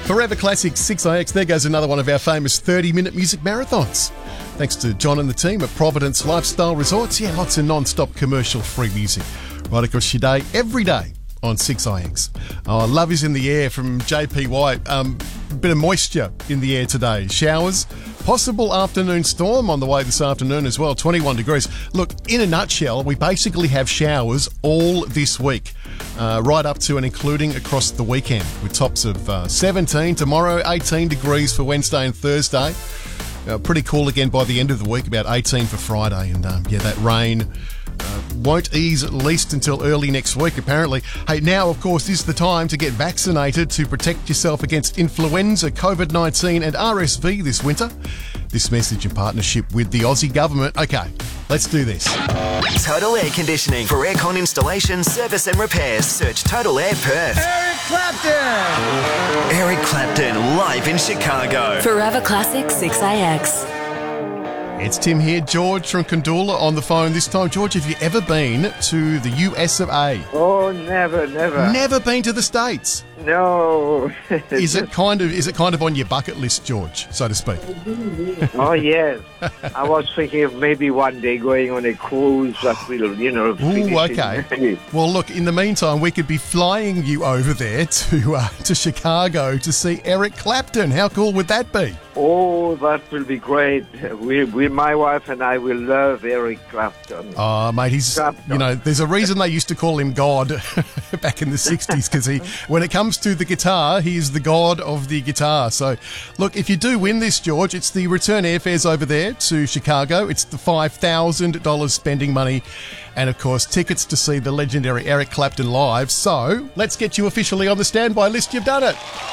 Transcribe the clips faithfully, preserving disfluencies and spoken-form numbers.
Forever Classic six I X, there goes another one of our famous thirty-minute music marathons. Thanks to John and the team at Providence Lifestyle Resorts. Yeah, lots of non-stop commercial-free music right across your day, every day on six I X. Oh, love is in the air from J P White. Um, a bit of moisture in the air today. Showers, possible afternoon storm on the way this afternoon as well, twenty-one degrees. Look, in a nutshell, we basically have showers all this week, uh, right up to and including across the weekend, with tops of uh, seventeen tomorrow, eighteen degrees for Wednesday and Thursday. Uh, pretty cool again by the end of the week, about eighteen for Friday. And um, yeah, that rain uh, won't ease at least until early next week, apparently. Hey, now, of course, is the time to get vaccinated to protect yourself against influenza, COVID nineteen and R S V this winter. This message in partnership with the Aussie government. Okay, let's do this. Total Air Conditioning. For aircon installation, service and repairs, search Total Air Perth. Eric Clapton! Eric Clapton, live in Chicago. Forever Classic six I X. It's Tim here, George from Kandoola on the phone this time. George, have you ever been to the U S of A? Oh, never, never. Never been to the States? No. Is it kind of is it kind of on your bucket list, George, so to speak? Oh, yes. I was thinking of maybe one day going on a cruise that will, you know... Ooh, okay. Well, look, in the meantime, we could be flying you over there to uh, to Chicago to see Eric Clapton. How cool would that be? Oh, that will be great. We, we, my wife and I will love Eric Clapton. Oh, mate, he's, Clapton. you know, there's a reason they used to call him God back in the sixties, because he, when it comes to the guitar, he is the god of the guitar. So, look, if you do win this, George, it's the return airfares over there to Chicago. It's the five thousand dollars spending money and, of course, tickets to see the legendary Eric Clapton live. So, let's get you officially on the standby list. You've done it.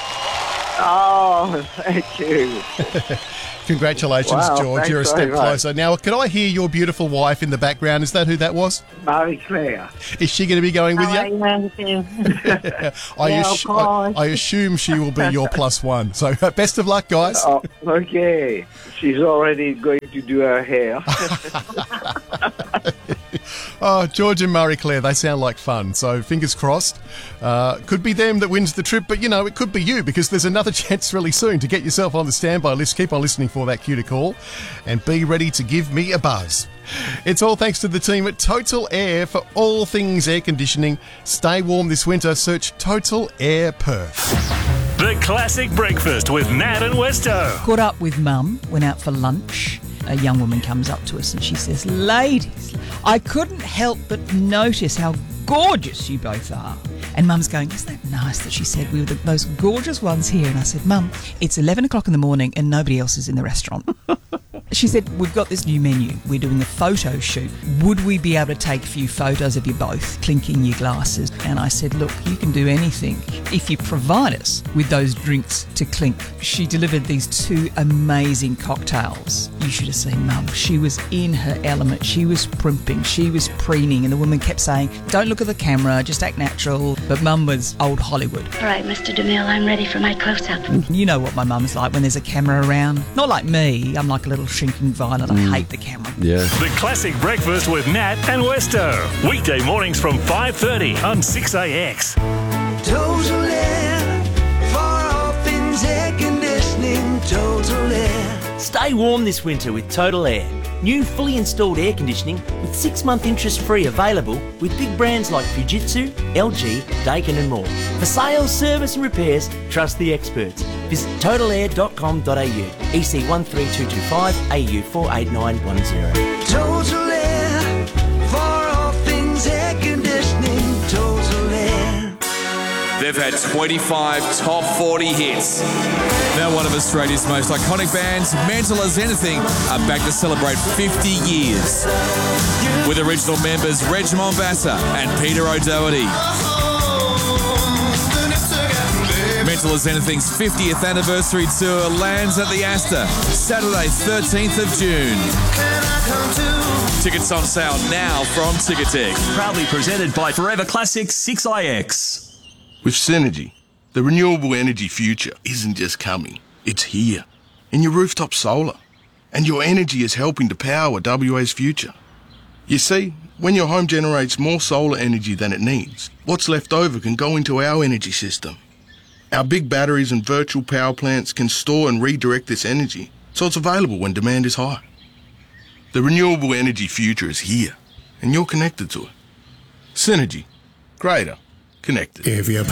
Oh, thank you. Congratulations, Wow, George. thanks You're a step very much. closer. Now, can I hear your beautiful wife in the background? Is that who that was? Marie Claire. Is she going to be going with you? I I, Yeah, assu- of course. I, I assume she will be your plus one. So uh, best of luck, guys. Oh, okay. She's already going to do her hair. Oh, George and Marie Claire, they sound like fun. So fingers crossed. Uh, could be them that wins the trip, but, you know, it could be you, because there's another chance really soon to get yourself on the standby list. Keep on listening for that cue to call and be ready to give me a buzz. It's all thanks to the team at Total Air for all things air conditioning. Stay warm this winter. Search Total Air Perth. The Classic Breakfast with Nat and Westo. Caught up with Mum, went out for lunch. A young woman comes up to us and she says, "Ladies, I couldn't help but notice how gorgeous you both are." And Mum's going, "Isn't that nice that she said we were the most gorgeous ones here?" And I said, "Mum, it's eleven o'clock in the morning and nobody else is in the restaurant." She said, "We've got this new menu. We're doing a photo shoot. Would we be able to take a few photos of you both clinking your glasses?" And I said, "Look, you can do anything if you provide us with those drinks to clink." She delivered these two amazing cocktails. You should have seen Mum. She was in her element. She was primping. She was preening. And the woman kept saying, "Don't look at the camera, just act natural." But Mum was old Hollywood. All right, Mister DeMille, I'm ready for my close-up. You know what my mum's like when there's a camera around. Not like me. I'm like a little shrinking violet. I hate the camera. Yeah. The Classic Breakfast with Nat and Westo. Weekday mornings from five thirty on six A X. Total Air, for all things air conditioning, Total Air. Stay warm this winter with Total Air. New fully installed air conditioning with six-month interest-free available with big brands like Fujitsu, L G, Daikin and more. For sales, service and repairs, trust the experts. Visit total air dot com dot a u, E C one three two two five, A U four eight nine one zero. Total Air, for all things air conditioning, Total Air. They've had twenty-five top forty hits. Now one of Australia's most iconic bands, Mental as Anything, are back to celebrate fifty years. With original members Reg Mombassa and Peter O'Doherty. Mental as Anything's fiftieth anniversary tour lands at the Astor, Saturday thirteenth of June. Tickets on sale now from Ticketek. Proudly presented by Forever Classic six I X. With Synergy, the renewable energy future isn't just coming, it's here. In your rooftop solar. And your energy is helping to power W A's future. You see, when your home generates more solar energy than it needs, what's left over can go into our energy system. Our big batteries and virtual power plants can store and redirect this energy so it's available when demand is high. The renewable energy future is here, and you're connected to it. Synergy. Greater. Connected. If you